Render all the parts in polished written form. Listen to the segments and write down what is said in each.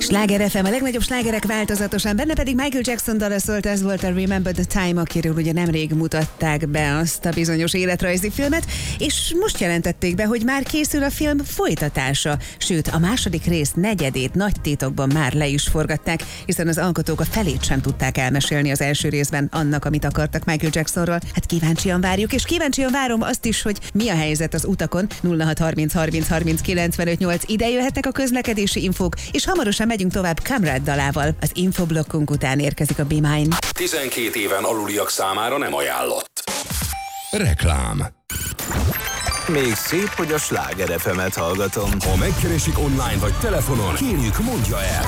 Sláger FM, a legnagyobb slágerek változatosan, benne pedig Michael Jackson dala szólt, ez volt a Remember the Time, akiről ugye nemrég mutatták be azt a bizonyos életrajzi filmet, és most jelentették be, hogy már készül a film folytatása, sőt a második rész negyedét nagy titokban már le is forgatták, hiszen az alkotók a felét sem tudták elmesélni az első részben annak, amit akartak Michael Jacksonról. Hát kíváncsian várjuk, és kíváncsian várom azt is, hogy mi a helyzet az utakon. 0630 30 30 95 8, ide jöhetnek a közlekedési infók, és hamarosan megyünk tovább Kamrad dalával. Az infoblokkunk után érkezik a Be Mine. 12 éven aluliak számára nem ajánlott. Reklám. Még szép, hogy a Sláger FM-et hallgatom. Ha megkeresik online vagy telefonon, kérjük, mondja el.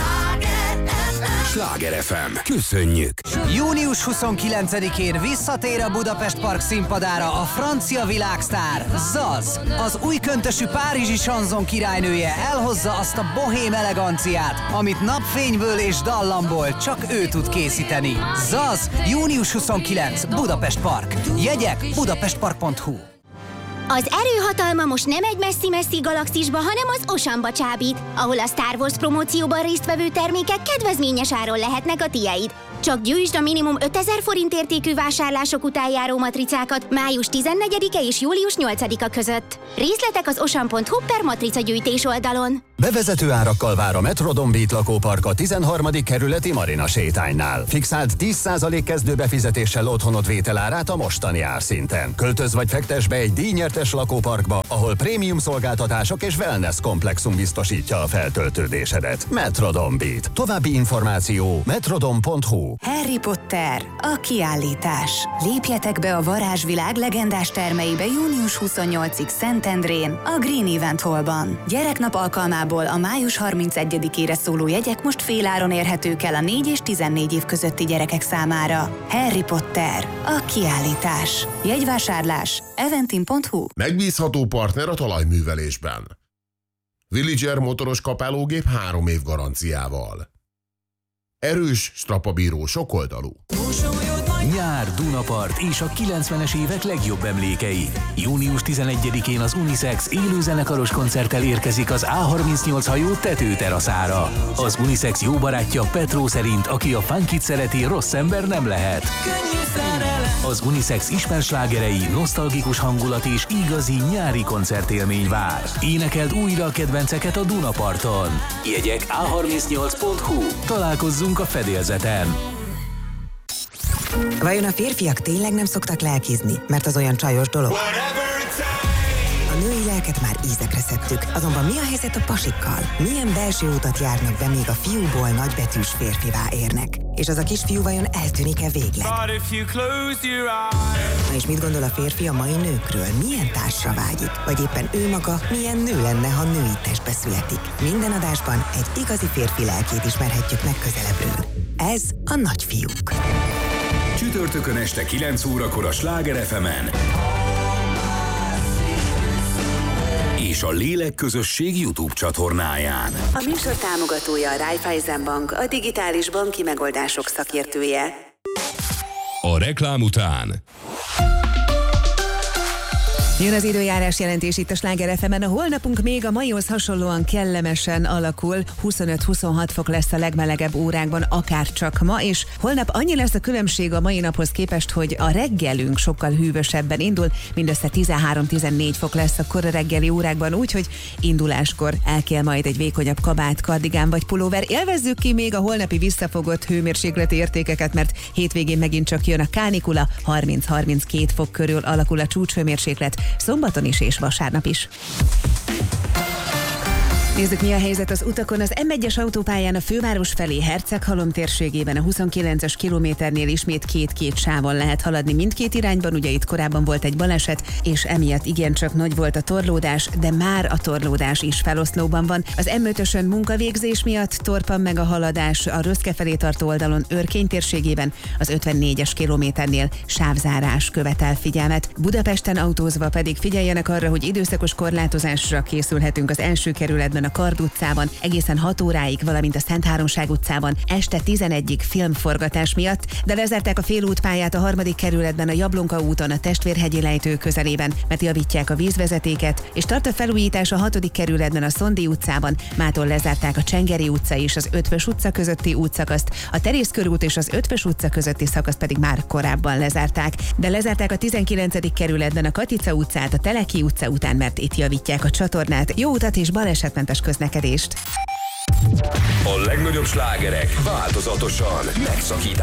Sláger FM. Köszönjük. Június 29-én visszatér a Budapest Park színpadára a francia világsztár, Zaz. Az újköntösű párizsi sanzon királynője elhozza azt a bohém eleganciát, amit napfényből és dallamból csak ő tud készíteni. Zaz, június 29, Budapest Park. Jegyek budapestpark.hu. Az erőhatalma most nem egy messzi-messzi galaxisba, hanem az Oceanba csábít, ahol a Star Wars promócióban résztvevő termékek kedvezményes áron lehetnek a tiéd. Csak gyűjtsd a minimum 5000 forint értékű vásárlások után járó matricákat május 14-e és július 8-a között. Részletek az ocean.hu/matricagyűjtés oldalon. Bevezető árakkal vár a Metrodon Beat lakópark a 13. kerületi Marina sétánynál. Fixált 10% kezdőbefizetéssel otthonod vételárát a mostani árszinten. Költöz vagy fektess be egy díjnyertes lakóparkba, ahol prémium szolgáltatások és wellness komplexum biztosítja a feltöltődésedet. Metrodon Beat. További információ metrodon.hu. Harry Potter, a kiállítás. Lépjetek be a varázsvilág legendás termeibe június 28-ig Szentendrén, a Green Event Hallban. Gyereknap alkalmából a május 31-ére szóló jegyek most féláron érhetők el a 4 és 14 év közötti gyerekek számára. Harry Potter, a kiállítás. Jegyvásárlás eventim.hu. Megbízható partner a talajművelésben. Villager motoros kapálógép 3 év garanciával. Erős, strapabíró, sokoldalú. Nyár, Dunapart és a 90-es évek legjobb emlékei. Június 11-én az Unisex élőzenekaros koncerttel érkezik az A38 hajó tetőteraszára. Az Unisex jó barátja Petró szerint, aki a funkit szereti, rossz ember nem lehet. Az Unisex ismerslágerei, nosztalgikus hangulat és igazi nyári koncertélmény vár. Énekeld újra a kedvenceket a Dunaparton. Jegyek a38.hu. Találkozzunk a fedélzeten. Vajon a férfiak tényleg nem szoktak lelkizni, mert az olyan csajos dolog? A női lelket már ízekre szedtük, azonban mi a helyzet a pasikkal? Milyen belső utat járnak be, még a fiúból nagybetűs férfivá érnek? És az a kisfiú vajon eltűnik-e végleg? Na és mit gondol a férfi a mai nőkről? Milyen társra vágyik? Vagy éppen ő maga milyen nő lenne, ha női testbe születik? Minden adásban egy igazi férfi lelkét ismerhetjük meg közelebbről. Ez a Nagyfiúk. Csütörtökön este 9 órakor a Sláger FM-en és a Lélekközösség YouTube csatornáján. A műsor támogatója a Raiffeisen Bank, a digitális banki megoldások szakértője. A reklám után Jön az időjárás jelentés itt a Sláger FM-en. A holnapunk még a maihoz hasonlóan kellemesen alakul. 25-26 fok lesz a legmelegebb órákban, akár csak ma, és holnap annyi lesz a különbség a mai naphoz képest, hogy a reggelünk sokkal hűvösebben indul, mindössze 13-14 fok lesz a kora reggeli órákban, úgyhogy induláskor el kell majd egy vékonyabb kabát, kardigán vagy pulóver. Élvezzük ki még a holnapi visszafogott hőmérsékleti értékeket, mert hétvégén megint csak jön a kánikula, 30-32 fok körül alakul a csúcshőmérséklet, szombaton is és vasárnap is. Nézzük, mi a helyzet az utakon. Az M1-es autópályán a főváros felé Herceghalom térségében a 29-es kilométernél ismét két sávon lehet haladni mindkét irányban. Ugye itt korábban volt egy baleset, és emiatt igencsak nagy volt a torlódás, de már a torlódás is feloszlóban van. Az M5-ösön munkavégzés miatt torpan meg a haladás a Röszke felé tartó oldalon Örkény térségében, az 54-es kilométernél sávzárás követel figyelmet. Budapesten autózva pedig figyeljenek arra, hogy időszakos korlátozásra készülhetünk az első kerületben a Kard utcában egészen 6 óráig, valamint a Szent Háromság utcában este 11-ig filmforgatás miatt, de lezárták a félútpályát a 3. kerületben a Jablonka úton a Testvérhegyi lejtő közelében, mert javítják a vízvezetéket, és tart a felújítás a 6. kerületben a Szondi utcában, mától lezárták a Csengeri utca és az Ötvös utca közötti útszakaszt, a Terész körút és az Ötvös utca közötti szakaszt pedig már korábban lezárták, de lezárták a 19. kerületben a Katica utcát a Teleki utca után, mert itt javítják a csatornát. Jó utat és balesetmentes közlekedést! A legnagyobb slágerek változatosan megszakítás